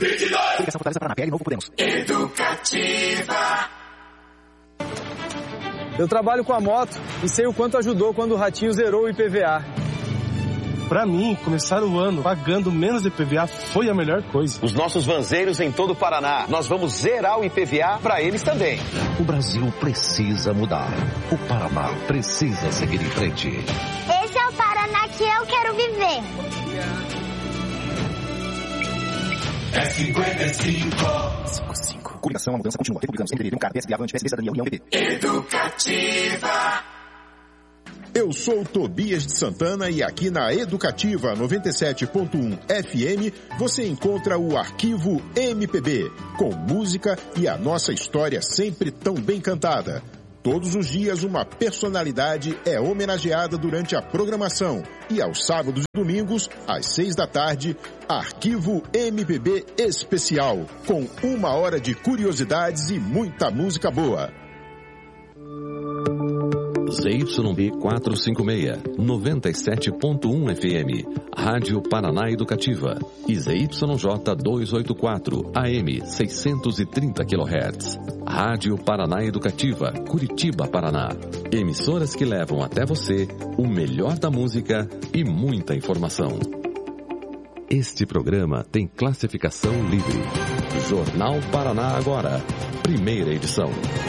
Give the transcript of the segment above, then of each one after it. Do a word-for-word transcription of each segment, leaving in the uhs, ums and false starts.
vinte e dois. Coligação Fortaleza Paraná, P L Novo Podemos. Educativa. Eu trabalho com a moto e sei o quanto ajudou quando o Ratinho zerou o I P V A. Pra mim, começar o ano pagando menos I P V A foi a melhor coisa. Os nossos vanzeiros em todo o Paraná, nós vamos zerar o I P V A pra eles também. O Brasil precisa mudar. O Paraná precisa seguir em frente. Esse é o Paraná que eu quero viver. É cinquenta e cinco. cinquenta e cinco. Coligação, a mudança continua. Republicanos, M P B, B um C A R, P S D, Avante, P S B, Cidadania, União, P T. Educativa. Eu sou Tobias de Santana e aqui na Educativa noventa e sete ponto um F M você encontra o Arquivo M P B, com música e a nossa história sempre tão bem cantada. Todos os dias uma personalidade é homenageada durante a programação e aos sábados e domingos, às seis da tarde, Arquivo M P B Especial, com uma hora de curiosidades e muita música boa. Z Y B quatrocentos e cinquenta e seis, noventa e sete ponto um F M, Rádio Paraná Educativa, e Z Y J duzentos e oitenta e quatro, A M seiscentos e trinta quilohertz, Rádio Paraná Educativa, Curitiba, Paraná. Emissoras que levam até você o melhor da música e muita informação. Este programa tem classificação livre. Jornal Paraná Agora, primeira edição.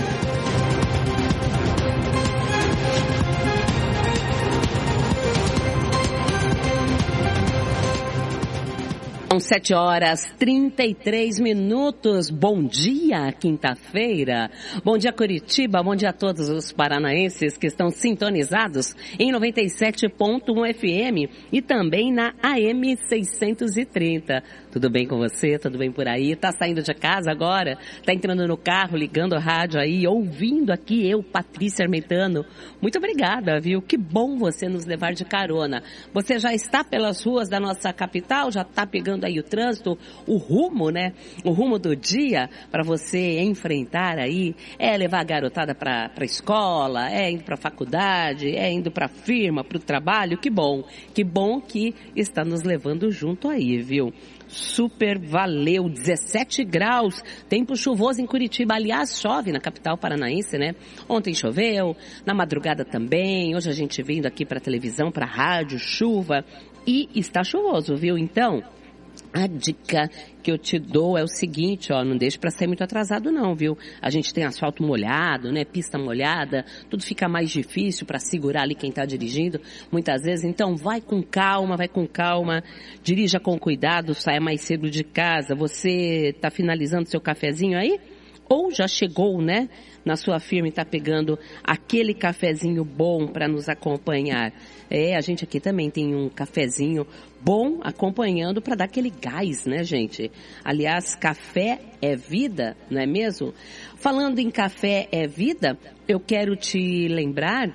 São sete horas e trinta e três minutos. Bom dia, quinta-feira. Bom dia, Curitiba. Bom dia a todos os paranaenses que estão sintonizados em noventa e sete ponto um F M e também na A M seiscentos e trinta. Tudo bem com você? Tudo bem por aí? Tá saindo de casa agora? Tá entrando no carro, ligando a rádio aí, ouvindo aqui eu, Patrícia Armentano. Muito obrigada, viu? Que bom você nos levar de carona. Você já está pelas ruas da nossa capital? Já está pegando aí o trânsito, o rumo, né? O rumo do dia para você enfrentar aí, é levar a garotada para a escola, é indo para a faculdade, é indo para a firma, para o trabalho. Que bom, que bom que está nos levando junto aí, viu? Super valeu, dezessete graus, tempo chuvoso em Curitiba, aliás chove na capital paranaense, né? Ontem choveu, na madrugada também, hoje a gente vindo aqui para televisão, para rádio, chuva e está chuvoso, viu? Então, a dica que eu te dou é o seguinte, ó, não deixe para sair muito atrasado não, viu? A gente tem asfalto molhado, né, pista molhada, tudo fica mais difícil para segurar ali quem está dirigindo, muitas vezes. Então vai com calma, vai com calma, dirija com cuidado, saia mais cedo de casa. Você está finalizando seu cafezinho aí? Ou já chegou, né, na sua firma e está pegando aquele cafezinho bom para nos acompanhar? É, a gente aqui também tem um cafezinho bom acompanhando para dar aquele gás, né, gente? Aliás, café é vida, não é mesmo? Falando em café é vida, eu quero te lembrar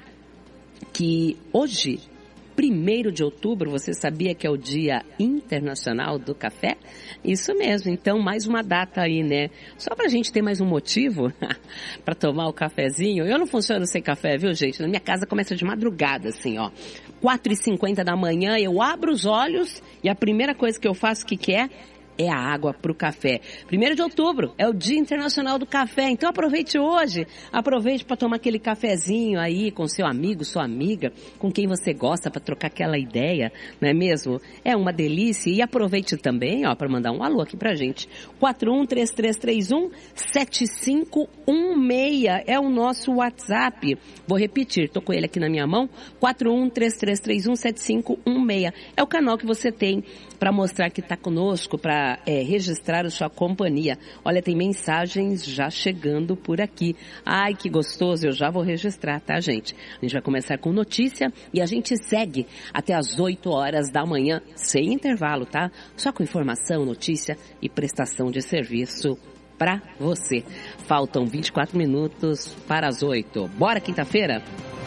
que hoje, primeiro de outubro, você sabia que é o Dia Internacional do Café? Isso mesmo, então mais uma data aí, né? Só pra gente ter mais um motivo para tomar o cafezinho. Eu não funciono sem café, viu, gente? Na minha casa começa de madrugada, assim, ó. quatro e cinquenta da manhã, eu abro os olhos e a primeira coisa que eu faço, o que que é? É a água para o café. primeiro de outubro é o Dia Internacional do Café, então aproveite hoje, aproveite para tomar aquele cafezinho aí com seu amigo, sua amiga, com quem você gosta para trocar aquela ideia, não é mesmo? É uma delícia e aproveite também, ó, para mandar um alô aqui pra gente. quatro um três três três um sete cinco um seis é o nosso WhatsApp. Vou repetir, tô com ele aqui na minha mão, quatro um três três três um sete cinco um seis. É o canal que você tem para mostrar que está conosco, para é, registrar a sua companhia. Olha, tem mensagens já chegando por aqui. Ai, que gostoso, eu já vou registrar, tá, gente? A gente vai começar com notícia e a gente segue até as oito horas da manhã, sem intervalo, tá? Só com informação, notícia e prestação de serviço para você. Faltam vinte e quatro minutos para as oito. Bora, quinta-feira?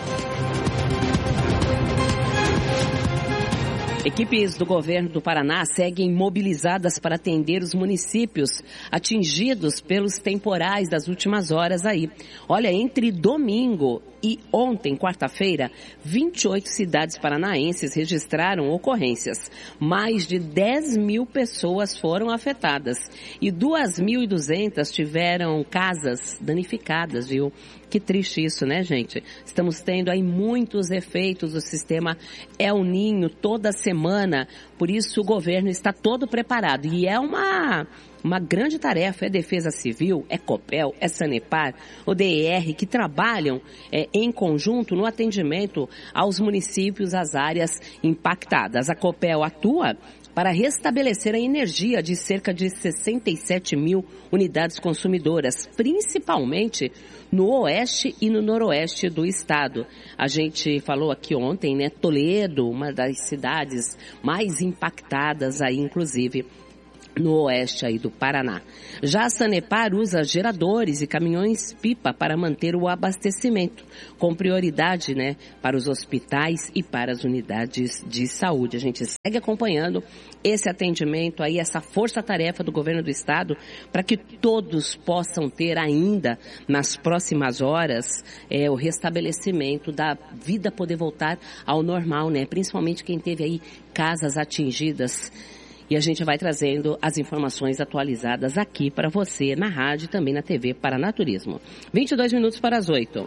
Equipes do governo do Paraná seguem mobilizadas para atender os municípios atingidos pelos temporais das últimas horas aí. Olha, entre domingo E ontem, quarta-feira, vinte e oito cidades paranaenses registraram ocorrências. Mais de dez mil pessoas foram afetadas e duas mil e duzentas tiveram casas danificadas, viu? Que triste isso, né, gente? Estamos tendo aí muitos efeitos do sistema El Niño toda semana, por isso o governo está todo preparado. E é uma... Uma grande tarefa é Defesa Civil, é Copel, é Sanepar, o D E R, que trabalham é, em conjunto no atendimento aos municípios, às áreas impactadas. A Copel atua para restabelecer a energia de cerca de sessenta e sete mil unidades consumidoras, principalmente no oeste e no noroeste do estado. A gente falou aqui ontem, né, Toledo, uma das cidades mais impactadas aí, inclusive, no oeste aí do Paraná. Já a Sanepar usa geradores e caminhões-pipa para manter o abastecimento, com prioridade, né, para os hospitais e para as unidades de saúde. A gente segue acompanhando esse atendimento aí, essa força-tarefa do governo do estado, para que todos possam ter ainda, nas próximas horas, é, o restabelecimento da vida poder voltar ao normal, né? Principalmente quem teve aí casas atingidas. E a gente vai trazendo as informações atualizadas aqui para você na rádio e também na T V Paraná Turismo. vinte e dois minutos para as oito.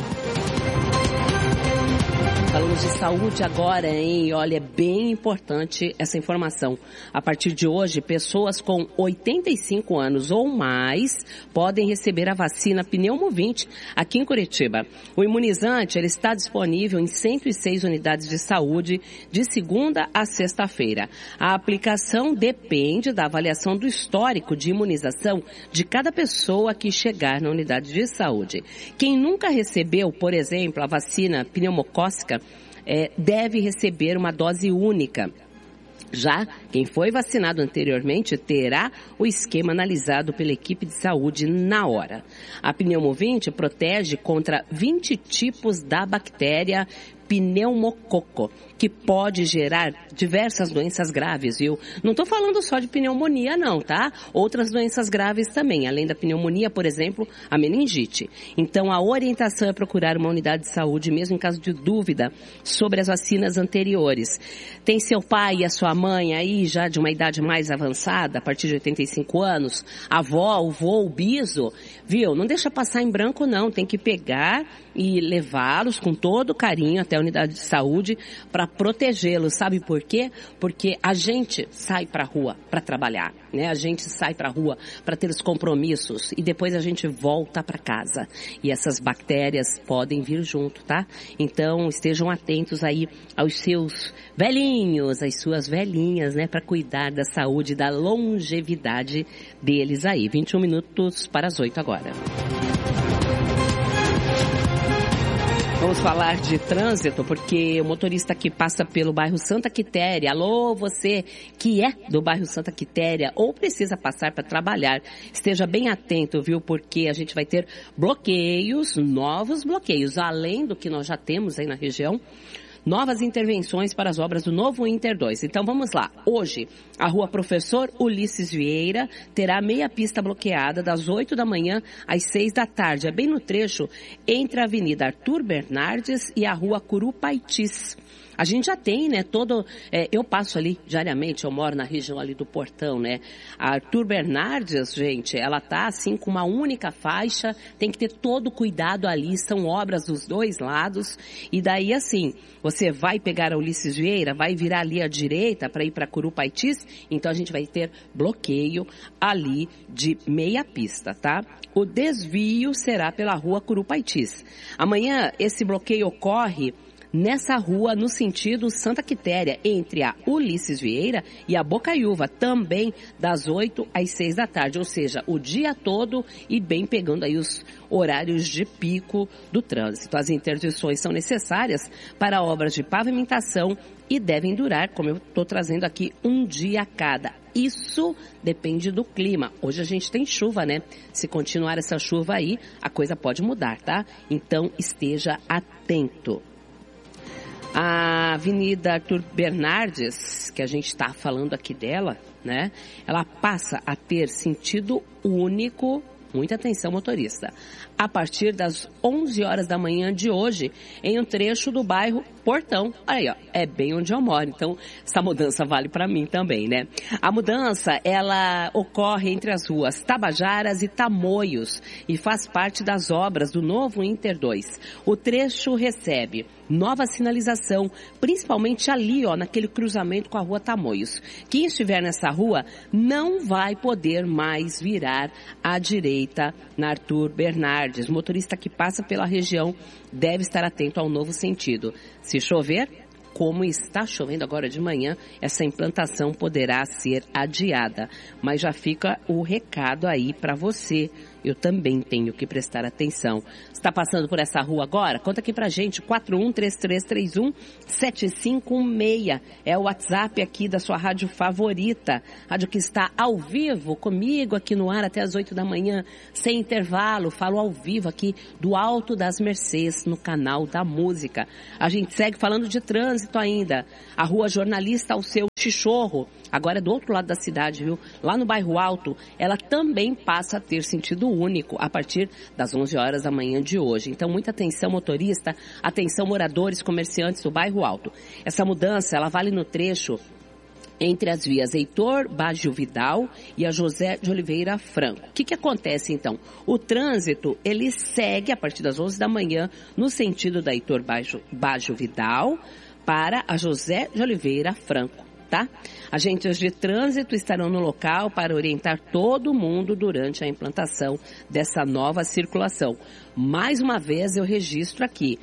Falamos de saúde agora, hein? Olha, é bem importante essa informação. A partir de hoje, pessoas com oitenta e cinco anos ou mais podem receber a vacina Pneumovinte aqui em Curitiba. O imunizante ele está disponível em cento e seis unidades de saúde de segunda a sexta-feira. A aplicação depende da avaliação do histórico de imunização de cada pessoa que chegar na unidade de saúde. Quem nunca recebeu, por exemplo, a vacina pneumocócica, É, deve receber uma dose única. Já quem foi vacinado anteriormente terá o esquema analisado pela equipe de saúde na hora. A Pneumovinte protege contra vinte tipos da bactéria pneumococo, que pode gerar diversas doenças graves, viu? Não estou falando só de pneumonia não, tá? Outras doenças graves também, além da pneumonia, por exemplo, a meningite. Então, a orientação é procurar uma unidade de saúde, mesmo em caso de dúvida sobre as vacinas anteriores. Tem seu pai e a sua mãe aí, já de uma idade mais avançada, a partir de oitenta e cinco anos, a avó, o vô, o biso, viu? Não deixa passar em branco não, tem que pegar e levá-los com todo carinho até a unidade de saúde para protegê-los. Sabe por quê? Porque a gente sai para a rua para trabalhar, né? A gente sai para a rua para ter os compromissos e depois a gente volta para casa. E essas bactérias podem vir junto, tá? Então estejam atentos aí aos seus velhinhos, às suas velhinhas, né? Para cuidar da saúde e da longevidade deles aí. vinte e um minutos para as oito agora. Vamos falar de trânsito, porque o motorista que passa pelo bairro Santa Quitéria, alô, você que é do bairro Santa Quitéria ou precisa passar para trabalhar, esteja bem atento, viu, porque a gente vai ter bloqueios, novos bloqueios, além do que nós já temos aí na região. Novas intervenções para as obras do novo Inter dois. Então vamos lá. Hoje, a rua Professor Ulisses Vieira terá meia pista bloqueada das oito da manhã às seis da tarde. É bem no trecho entre a Avenida Arthur Bernardes e a rua Curupaitis. A gente já tem, né, todo, é, eu passo ali diariamente, eu moro na região ali do Portão, né, a Arthur Bernardes, gente, ela tá assim com uma única faixa, tem que ter todo cuidado ali, são obras dos dois lados, e daí assim, você vai pegar a Ulisses Vieira, vai virar ali à direita para ir para Curupaitis, então a gente vai ter bloqueio ali de meia pista, tá? O desvio será pela rua Curupaitis. Amanhã esse bloqueio ocorre nessa rua, no sentido Santa Quitéria, entre a Ulisses Vieira e a Bocaiúva, também das oito às seis da tarde, ou seja, o dia todo e bem pegando aí os horários de pico do trânsito. As interdições são necessárias para obras de pavimentação e devem durar, como eu estou trazendo aqui, um dia a cada. Isso depende do clima. Hoje a gente tem chuva, né? Se continuar essa chuva aí, a coisa pode mudar, tá? Então esteja atento. A Avenida Arthur Bernardes, que a gente está falando aqui dela, né? Ela passa a ter sentido único muita atenção motorista, a partir das onze horas da manhã de hoje, em um trecho do bairro Portão. Aí, ó, é bem onde eu moro, então essa mudança vale para mim também, né? A mudança, ela ocorre entre as ruas Tabajaras e Tamoios e faz parte das obras do novo Inter dois. O trecho recebe nova sinalização, principalmente ali, ó, naquele cruzamento com a rua Tamoios. Quem estiver nessa rua não vai poder mais virar à direita na Arthur Bernardes. O motorista que passa pela região deve estar atento ao novo sentido. Se chover, como está chovendo agora de manhã, essa implantação poderá ser adiada. Mas já fica o recado aí para você. Eu também tenho que prestar atenção. Está passando por essa rua agora? Conta aqui pra gente, quatro um três três três um sete cinco um seis. É o WhatsApp aqui da sua rádio favorita. Rádio que está ao vivo comigo aqui no ar até as oito da manhã, sem intervalo. Falo ao vivo aqui do Alto das Mercês, no canal da música. A gente segue falando de trânsito ainda. A rua Jornalista Alceu Chichorro, agora é do outro lado da cidade, viu? Lá no bairro Alto, ela também passa a ter sentido único a partir das onze horas da manhã de hoje. Então, muita atenção motorista, atenção moradores, comerciantes do bairro Alto. Essa mudança, ela vale no trecho entre as vias Heitor Baggio Vidal e a José de Oliveira Franco. O que que acontece então? O trânsito, ele segue a partir das onze da manhã no sentido da Heitor Baggio, Baggio Vidal para a José de Oliveira Franco. Tá? Agentes de trânsito estarão no local para orientar todo mundo durante a implantação dessa nova circulação. Mais uma vez eu registro aqui,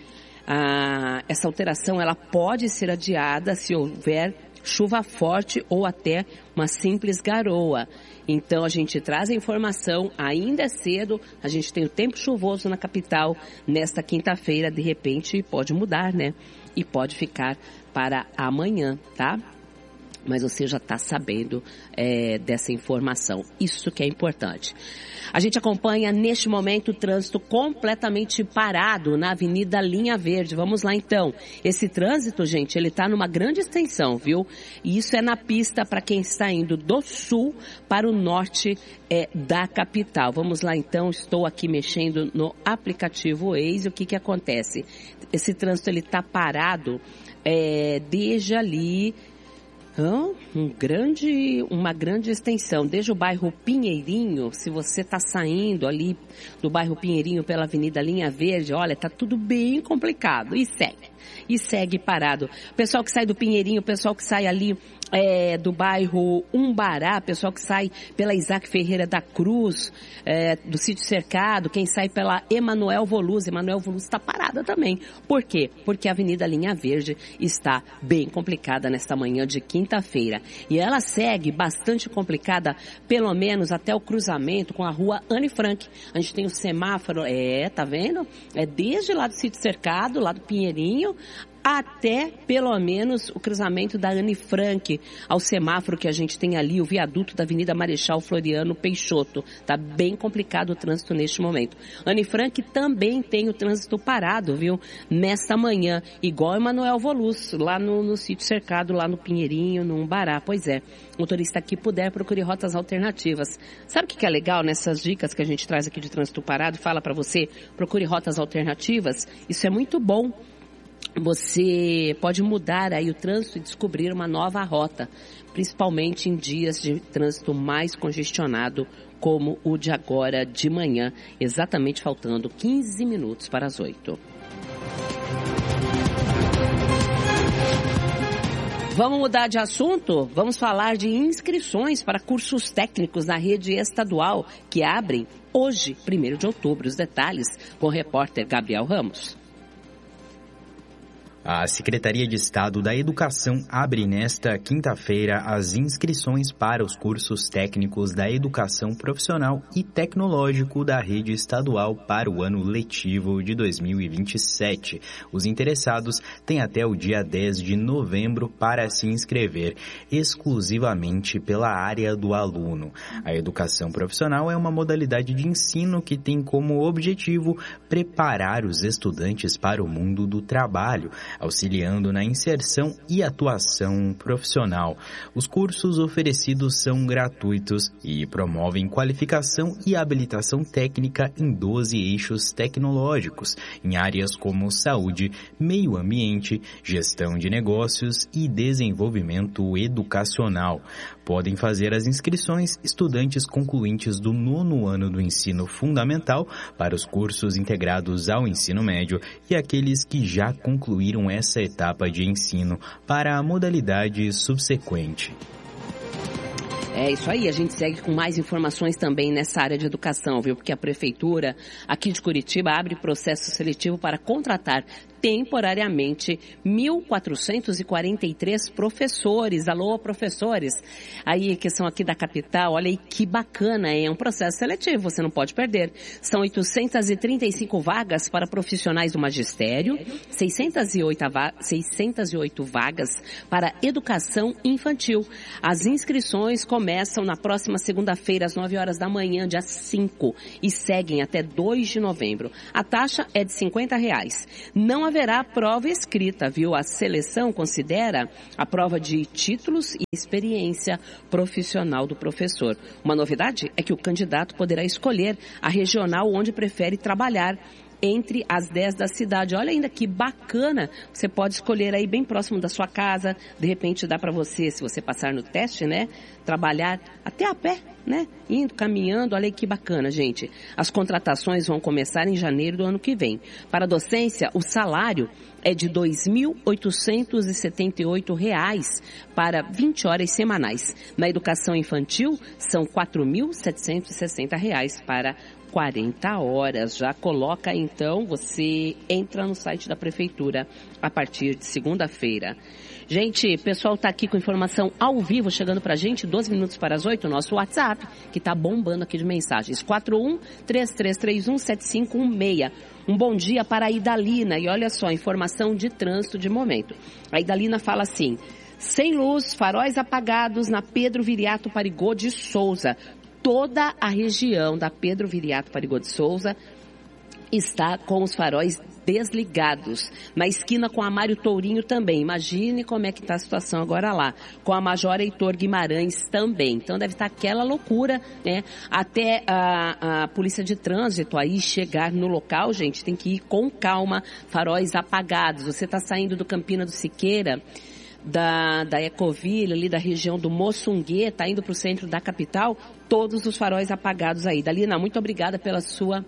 ah, essa alteração ela pode ser adiada se houver chuva forte ou até uma simples garoa. Então a gente traz a informação, ainda é cedo, a gente tem o tempo chuvoso na capital nesta quinta-feira, de repente pode mudar, né? E pode ficar para amanhã, tá? Mas você já está sabendo é, dessa informação. Isso que é importante. A gente acompanha neste momento o trânsito completamente parado na Avenida Linha Verde. Vamos lá então. Esse trânsito, gente, ele está numa grande extensão, viu? E isso é na pista para quem está indo do sul para o norte é, da capital. Vamos lá então. Estou aqui mexendo no aplicativo Waze. O que que acontece? Esse trânsito ele está parado é, desde ali. Um grande, uma grande extensão, desde o bairro Pinheirinho, se você está saindo ali do bairro Pinheirinho pela Avenida Linha Verde, olha, tá tudo bem complicado, e segue, e segue parado. O pessoal que sai do Pinheirinho, o pessoal que sai ali é, do bairro Umbará, o pessoal que sai pela Isaac Ferreira da Cruz, é, do Sítio Cercado, quem sai pela Emanuel Voluz, Emanuel Voluz está parada também. Por quê? Porque a Avenida Linha Verde está bem complicada nesta manhã de quinta-feira. E ela segue bastante complicada, pelo menos até o cruzamento com a rua Anne Frank. A gente tem o semáforo, é, tá vendo? É desde lá do Sítio Cercado, lá do Pinheirinho, até, pelo menos, o cruzamento da Anne Frank, ao semáforo que a gente tem ali, o viaduto da Avenida Marechal Floriano Peixoto. Tá bem complicado o trânsito neste momento. Anne Frank também tem o trânsito parado, viu? Nesta manhã, igual Emanuel Voluz, lá no, no Sítio Cercado, lá no Pinheirinho, no Umbará. Pois é, motorista que puder, procure rotas alternativas. Sabe o que é legal nessas dicas que a gente traz aqui de trânsito parado? Fala pra você, procure rotas alternativas. Isso é muito bom. Você pode mudar aí o trânsito e descobrir uma nova rota, principalmente em dias de trânsito mais congestionado, como o de agora de manhã, exatamente faltando quinze minutos para as oito. Vamos mudar de assunto? Vamos falar de inscrições para cursos técnicos na rede estadual, que abrem hoje, primeiro de outubro. Os detalhes com o repórter Gabriel Ramos. A Secretaria de Estado da Educação abre nesta quinta-feira as inscrições para os cursos técnicos da educação profissional e tecnológico da rede estadual para o ano letivo de dois mil e vinte e sete. Os interessados têm até o dia dez de novembro para se inscrever exclusivamente pela área do aluno. A educação profissional é uma modalidade de ensino que tem como objetivo preparar os estudantes para o mundo do trabalho. auxiliando na inserção e atuação profissional. Os cursos oferecidos são gratuitos e promovem qualificação e habilitação técnica em doze eixos tecnológicos, em áreas como saúde, meio ambiente, gestão de negócios e desenvolvimento educacional. Podem fazer as inscrições estudantes concluintes do nono ano do ensino fundamental para os cursos integrados ao ensino médio e aqueles que já concluíram essa etapa de ensino para a modalidade subsequente. É isso aí, a gente segue com mais informações também nessa área de educação, viu? Porque a Prefeitura aqui de Curitiba abre processo seletivo para contratar temporariamente mil quatrocentos e quarenta e três professores. Alô, professores, aí que são aqui da capital, olha aí que bacana, é um processo seletivo, você não pode perder. São oitocentas e trinta e cinco vagas para profissionais do magistério, seiscentas e oito vagas para educação infantil. As inscrições começam na próxima segunda-feira, às nove horas da manhã, dia cinco, e seguem até dois de novembro. A taxa é de cinquenta reais. Não haverá prova escrita, viu? A seleção considera a prova de títulos e experiência profissional do professor. Uma novidade é que o candidato poderá escolher a regional onde prefere trabalhar entre as dez da cidade. Olha ainda que bacana, você pode escolher aí bem próximo da sua casa, de repente dá para você, se você passar no teste, né, trabalhar até a pé, né, indo, caminhando, olha aí que bacana, gente. As contratações vão começar em janeiro do ano que vem. Para a docência, o salário é de dois mil oitocentos e setenta e oito reais para vinte horas semanais. Na educação infantil, são quatro mil setecentos e sessenta reais para quarenta horas. Já coloca então, você entra no site da Prefeitura a partir de segunda-feira. Gente, o pessoal tá aqui com informação ao vivo, chegando pra gente, doze minutos para as oito, nosso WhatsApp, que tá bombando aqui de mensagens, quatro um três três três um sete cinco um seis. Um bom dia para a Idalina, e olha só, informação de trânsito de momento. A Idalina fala assim: sem luz, faróis apagados na Pedro Viriato Parigô de Souza. Toda a região da Pedro Viriato Parigô de Souza está com os faróis desligados. Na esquina com a Mário Tourinho também. Imagine como é que está a situação agora lá. Com a Major Heitor Guimarães também. Então deve estar aquela loucura, né? Até a, a Polícia de Trânsito aí chegar no local, gente, tem que ir com calma, faróis apagados. Você está saindo do Campina do Siqueira, da, da Ecoville, ali da região do Moçungue, tá indo para o centro da capital, todos os faróis apagados aí. Dalina, muito obrigada pela sua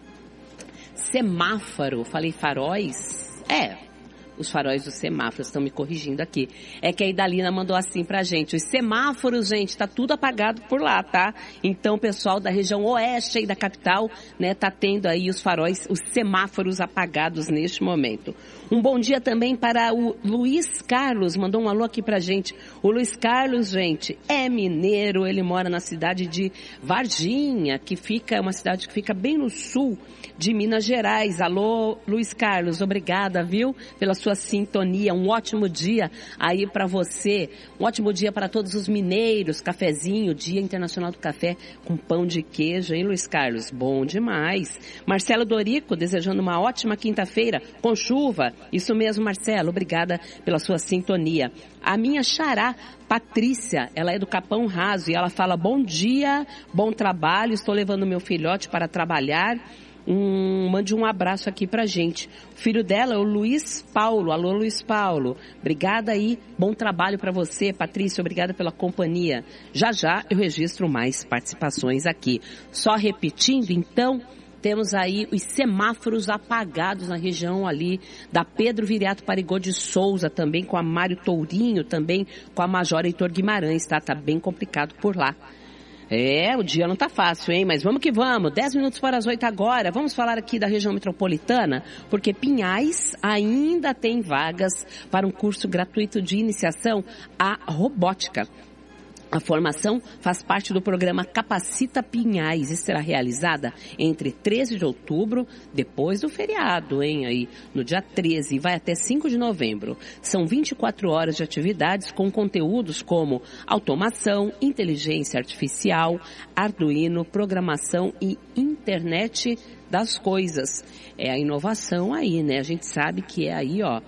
semáforo. Falei faróis? É, os faróis dos semáforos estão me corrigindo aqui. É que a Idalina mandou assim pra gente: os semáforos, gente, tá tudo apagado por lá, tá? Então o pessoal da região oeste aí da capital, né, tá tendo aí os faróis, os semáforos apagados neste momento. Um bom dia também para o Luiz Carlos, mandou um alô aqui pra gente. O Luiz Carlos, gente, é mineiro, ele mora na cidade de Varginha, que fica, é uma cidade que fica bem no sul de Minas Gerais. Alô, Luiz Carlos, obrigada, viu, pela sua sintonia. Um ótimo dia aí para você, um ótimo dia para todos os mineiros, cafezinho, Dia Internacional do Café com pão de queijo, hein, Luiz Carlos? Bom demais. Marcelo Dorico, desejando uma ótima quinta-feira com chuva. Isso mesmo, Marcelo, obrigada pela sua sintonia. A minha xará, Patrícia, ela é do Capão Raso e ela fala: bom dia, bom trabalho, estou levando meu filhote para trabalhar. Um, mande um abraço aqui pra gente. O filho dela é o Luiz Paulo. Alô, Luiz Paulo. Obrigada aí. Bom trabalho pra você, Patrícia. Obrigada pela companhia. Já já eu registro mais participações aqui. Só repetindo, então, temos aí os semáforos apagados na região ali da Pedro Viriato Parigô de Souza, também com a Mário Tourinho, também com a Major Heitor Guimarães, tá? Tá bem complicado por lá. É, o dia não tá fácil, hein? Mas vamos que vamos. Dez minutos para as oito agora. Vamos falar aqui da região metropolitana, porque Pinhais ainda tem vagas para um curso gratuito de iniciação à robótica. A formação faz parte do programa Capacita Pinhais e será realizada entre treze de outubro, depois do feriado, hein, aí, no dia treze, e vai até cinco de novembro. São vinte e quatro horas de atividades com conteúdos como automação, inteligência artificial, Arduino, programação e internet das coisas. É a inovação aí, né? A gente sabe que é aí, ó,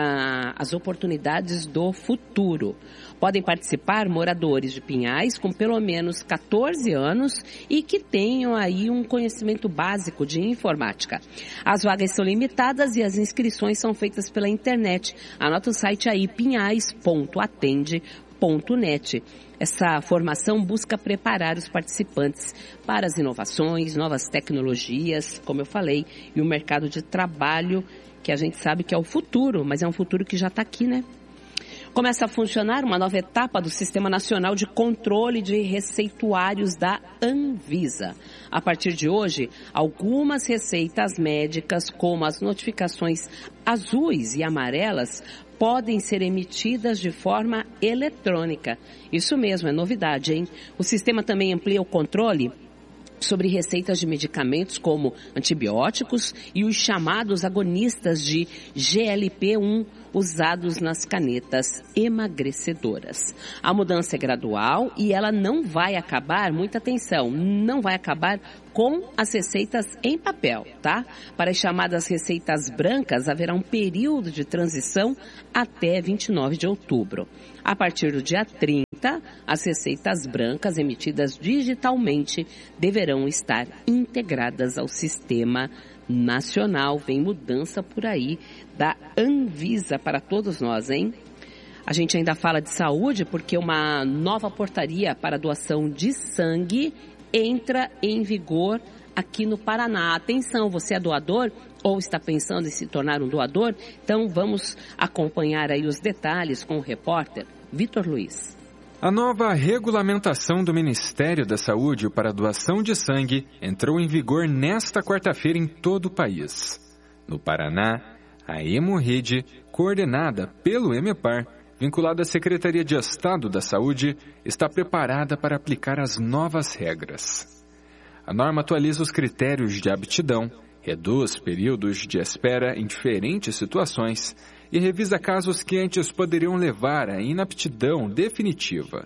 a, as oportunidades do futuro. Podem participar moradores de Pinhais com pelo menos catorze anos e que tenham aí um conhecimento básico de informática. As vagas são limitadas e as inscrições são feitas pela internet. Anota o site aí, pinhais ponto atende ponto net. Essa formação busca preparar os participantes para as inovações, novas tecnologias, como eu falei, e o mercado de trabalho, que a gente sabe que é o futuro, mas é um futuro que já está aqui, né? Começa a funcionar uma nova etapa do Sistema Nacional de Controle de Receituários da Anvisa. A partir de hoje, algumas receitas médicas, como as notificações azuis e amarelas, podem ser emitidas de forma eletrônica. Isso mesmo, é novidade, hein? O sistema também amplia o controle sobre receitas de medicamentos como antibióticos e os chamados agonistas de G L P um usados nas canetas emagrecedoras. A mudança é gradual e ela não vai acabar, muita atenção, não vai acabar com as receitas em papel, tá? Para as chamadas receitas brancas, haverá um período de transição até vinte e nove de outubro. A partir do dia trinta, as receitas brancas emitidas digitalmente deverão estar integradas ao sistema nacional. Vem mudança por aí da Anvisa para todos nós, hein? A gente ainda fala de saúde porque uma nova portaria para doação de sangue entra em vigor aqui no Paraná. Atenção, você é doador ou está pensando em se tornar um doador? Então vamos acompanhar aí os detalhes com o repórter Vitor Luiz. A nova regulamentação do Ministério da Saúde para a doação de sangue entrou em vigor nesta quarta-feira em todo o país. No Paraná, a Hemorrede, coordenada pelo EMEPAR, vinculada à Secretaria de Estado da Saúde, está preparada para aplicar as novas regras. A norma atualiza os critérios de aptidão, reduz períodos de espera em diferentes situações e revisa casos que antes poderiam levar à inaptidão definitiva.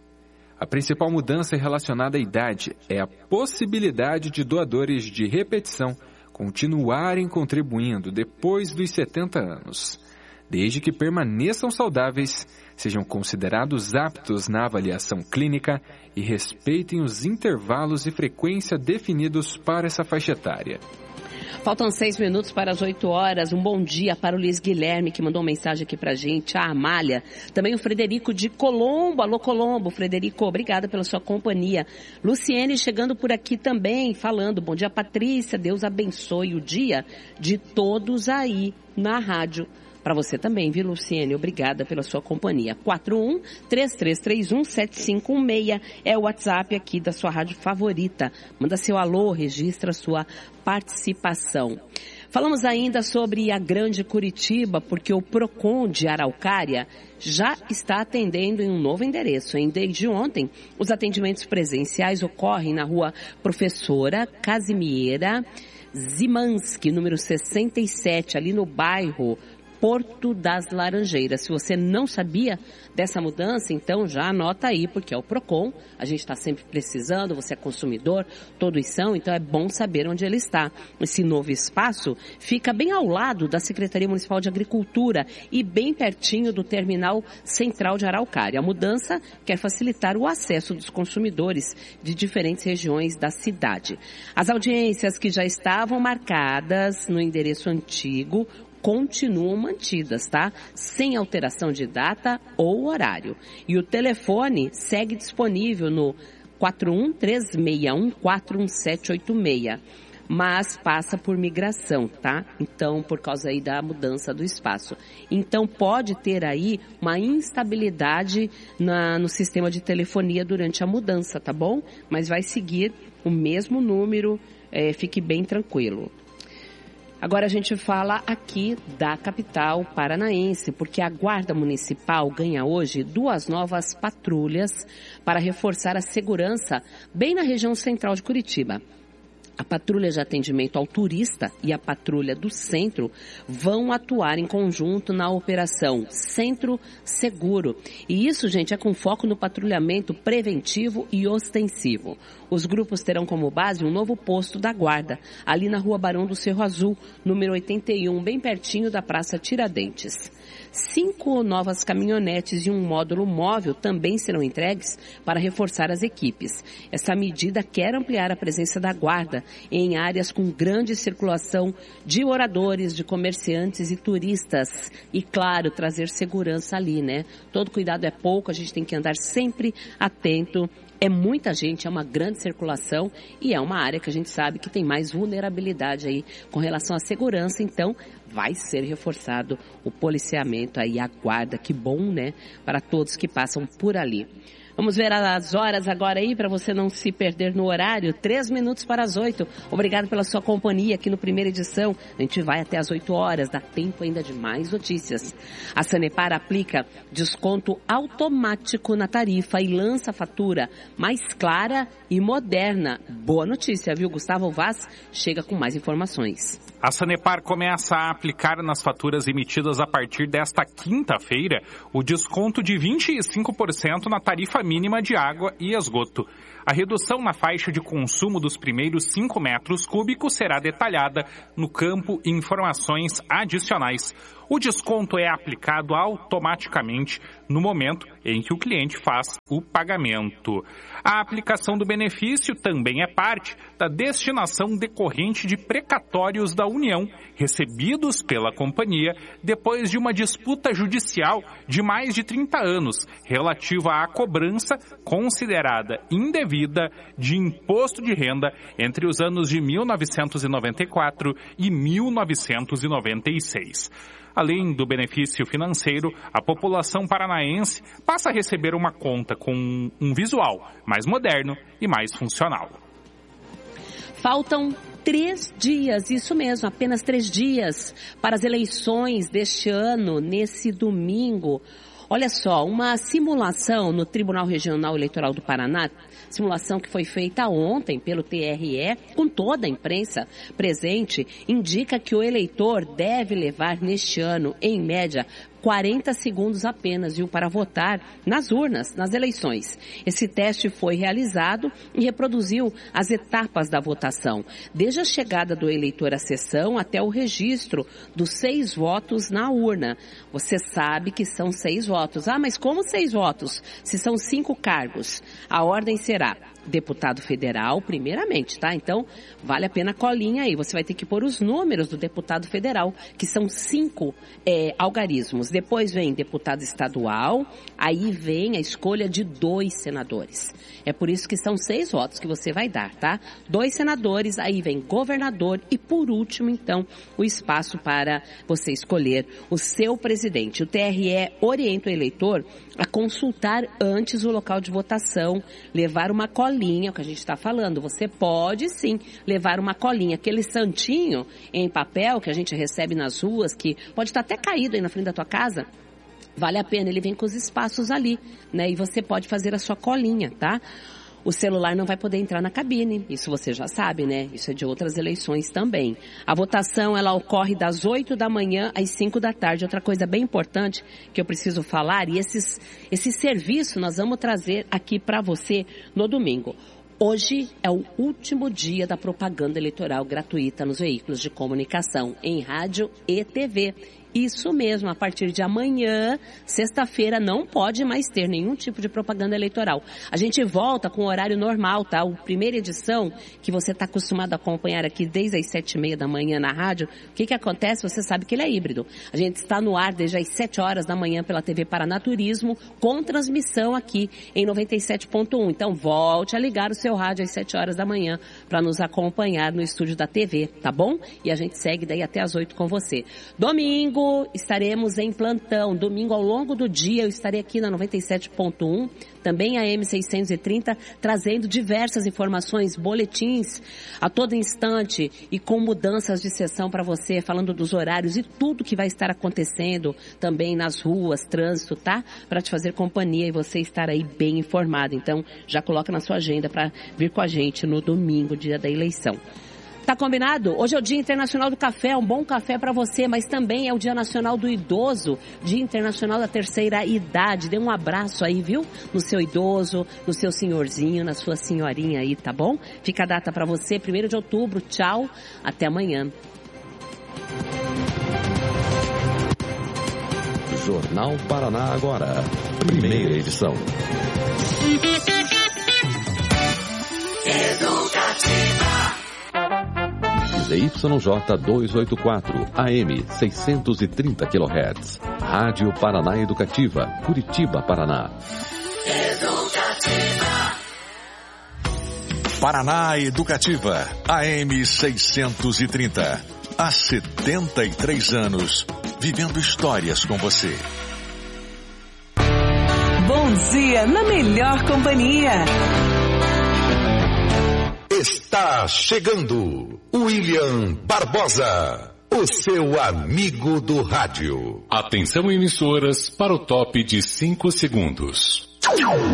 A principal mudança relacionada à idade é a possibilidade de doadores de repetição continuarem contribuindo depois dos setenta anos, desde que permaneçam saudáveis, sejam considerados aptos na avaliação clínica e respeitem os intervalos e frequência definidos para essa faixa etária. Faltam seis minutos para as oito horas. Um bom dia para o Luiz Guilherme, que mandou uma mensagem aqui pra gente. A Amália. Também o Frederico de Colombo. Alô, Colombo. Frederico, obrigada pela sua companhia. Luciene chegando por aqui também, falando. Bom dia, Patrícia. Deus abençoe o dia de todos aí na rádio. Para você também, viu, Luciene? Obrigada pela sua companhia. quatro um três três três um sete cinco um seis é o WhatsApp aqui da sua rádio favorita. Manda seu alô, registra sua participação. Falamos ainda sobre a Grande Curitiba, porque o PROCON de Araucária já está atendendo em um novo endereço, hein? Desde ontem, os atendimentos presenciais ocorrem na rua Professora Casimira Zimanski, número sessenta e sete, ali no bairro Porto das Laranjeiras. Se você não sabia dessa mudança, então já anota aí, porque é o PROCON, a gente está sempre precisando, você é consumidor, todos são, então é bom saber onde ele está. Esse novo espaço fica bem ao lado da Secretaria Municipal de Agricultura e bem pertinho do Terminal Central de Araucária. A mudança quer facilitar o acesso dos consumidores de diferentes regiões da cidade. As audiências que já estavam marcadas no endereço antigo continuam mantidas, tá? Sem alteração de data ou horário. E o telefone segue disponível no quatro um três seis um quatro um sete oito seis, mas passa por migração, tá? Então, por causa aí da mudança do espaço. Então, pode ter aí uma instabilidade na, no sistema de telefonia durante a mudança, tá bom? Mas vai seguir o mesmo número, é, fique bem tranquilo. Agora a gente fala aqui da capital paranaense, porque a Guarda Municipal ganha hoje duas novas patrulhas para reforçar a segurança bem na região central de Curitiba. A patrulha de atendimento ao turista e a patrulha do centro vão atuar em conjunto na operação Centro Seguro. E isso, gente, é com foco no patrulhamento preventivo e ostensivo. Os grupos terão como base um novo posto da guarda, ali na Rua Barão do Cerro Azul, número oitenta e um, bem pertinho da Praça Tiradentes. Cinco novas caminhonetes e um módulo móvel também serão entregues para reforçar as equipes. Essa medida quer ampliar a presença da guarda em áreas com grande circulação de moradores, de comerciantes e turistas. E, claro, trazer segurança ali, né? Todo cuidado é pouco, a gente tem que andar sempre atento. É muita gente, é uma grande circulação e é uma área que a gente sabe que tem mais vulnerabilidade aí com relação à segurança, então vai ser reforçado o policiamento aí, a guarda, que bom, né, para todos que passam por ali. Vamos ver as horas agora aí, para você não se perder no horário. Três minutos para as oito. Obrigado pela sua companhia aqui no Primeira Edição. A gente vai até as oito horas, dá tempo ainda de mais notícias. A Sanepar aplica desconto automático na tarifa e lança fatura mais clara e moderna. Boa notícia, viu? Gustavo Vaz chega com mais informações. A Sanepar começa a aplicar nas faturas emitidas a partir desta quinta-feira o desconto de vinte e cinco por cento na tarifa mínima de água e esgoto. A redução na faixa de consumo dos primeiros cinco metros cúbicos será detalhada no campo Informações Adicionais. O desconto é aplicado automaticamente no momento em que o cliente faz o pagamento. A aplicação do benefício também é parte da destinação decorrente de precatórios da União, recebidos pela companhia depois de uma disputa judicial de mais de trinta anos, relativa à cobrança considerada indevida de imposto de renda entre os anos de mil novecentos e noventa e quatro e mil novecentos e noventa e seis. Além do benefício financeiro, a população paranaense passa a receber uma conta com um visual mais moderno e mais funcional. Faltam três dias, isso mesmo, apenas três dias para as eleições deste ano, nesse domingo. Olha só, uma simulação no Tribunal Regional Eleitoral do Paraná, simulação que foi feita ontem pelo T R E, com toda a imprensa presente, indica que o eleitor deve levar neste ano, em média, quarenta segundos apenas, viu, para votar nas urnas, nas eleições. Esse teste foi realizado e reproduziu as etapas da votação, desde a chegada do eleitor à sessão até o registro dos seis votos na urna. Você sabe que são seis votos. Ah, mas como seis votos? Se são cinco cargos, a ordem será deputado federal, primeiramente, tá? Então, vale a pena a colinha aí. Você vai ter que pôr os números do deputado federal, que são cinco é, algarismos. Depois vem deputado estadual, aí vem a escolha de dois senadores. É por isso que são seis votos que você vai dar, tá? Dois senadores, aí vem governador e, por último, então, o espaço para você escolher o seu presidente. O T R E orienta o eleitor a consultar antes o local de votação, levar uma colinha, o que a gente está falando. Você pode, sim, levar uma colinha, aquele santinho em papel que a gente recebe nas ruas, que pode estar até caído aí na frente da tua casa. Vale a pena, ele vem com os espaços ali, né? E você pode fazer a sua colinha, tá? O celular não vai poder entrar na cabine, isso você já sabe, né? Isso é de outras eleições também. A votação, ela ocorre das oito da manhã às cinco da tarde. Outra coisa bem importante que eu preciso falar, e esses, esse serviço nós vamos trazer aqui para você no domingo. Hoje é o último dia da propaganda eleitoral gratuita nos veículos de comunicação, em rádio e T V. Isso mesmo, a partir de amanhã, sexta-feira, não pode mais ter nenhum tipo de propaganda eleitoral. A gente volta com o horário normal, tá? A primeira edição, que você está acostumado a acompanhar aqui desde as sete e meia da manhã na rádio, o que que acontece? Você sabe que ele é híbrido. A gente está no ar desde as sete horas da manhã pela T V Paraná Turismo, com transmissão aqui em noventa e sete ponto um. Então, volte a ligar o seu rádio às sete horas da manhã para nos acompanhar no estúdio da T V, tá bom? E a gente segue daí até as oito com você. Domingo, estaremos em plantão. Domingo, ao longo do dia, eu estarei aqui na noventa e sete ponto um, também a M seiscentos e trinta, trazendo diversas informações, boletins a todo instante e com mudanças de sessão para você, falando dos horários e tudo que vai estar acontecendo também nas ruas, trânsito, tá? Para te fazer companhia e você estar aí bem informado. Então, já coloca na sua agenda para vir com a gente no domingo, dia da eleição. Tá combinado? Hoje é o Dia Internacional do Café, um bom café para você, mas também é o Dia Nacional do Idoso, Dia Internacional da Terceira Idade. Dê um abraço aí, viu? No seu idoso, no seu senhorzinho, na sua senhorinha aí, tá bom? Fica a data para você, primeiro de outubro. Tchau, até amanhã. Jornal Paraná agora, primeira edição. Educativa. Z Y J duzentos e oitenta e quatro, A M seiscentos e trinta quilohertz. Rádio Paraná Educativa, Curitiba, Paraná. Educativa. Paraná Educativa, A M seiscentos e trinta. Há setenta e três anos, vivendo histórias com você. Bom dia na melhor companhia. Está chegando William Barbosa, o seu amigo do rádio. Atenção emissoras para o top de cinco segundos.